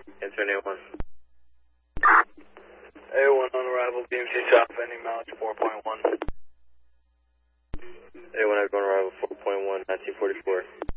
Answer A1. A1 on arrival, BMC South, ending mileage 4.1. A1 on arrival 4.1, 1944.